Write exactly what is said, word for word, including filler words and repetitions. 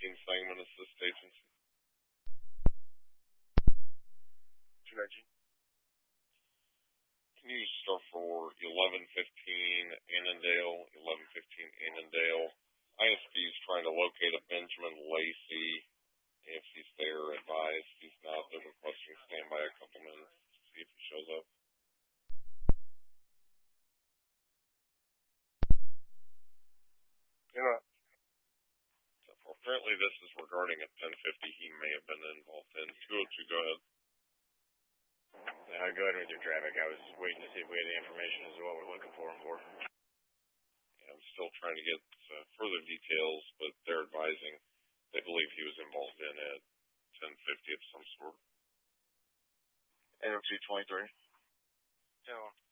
nineteen Sangamon Assist Agency. two nineteen. Can you start for eleven fifteen Annandale, eleven fifteen Annandale? I S D is trying to locate a Benjamin Lacey. If he's there, advise. If he's not, they're requesting standby a couple minutes to see if he shows up. You know, So apparently this is regarding a ten fifty he may have been involved in. two oh two, go ahead. Uh, go ahead with your traffic. I was waiting to see if we had the information as to what we're looking for him for. Yeah, I'm still trying to get uh, further details, but they're advising they believe he was involved in a ten fifty of some sort. N M C twenty-three. Yeah.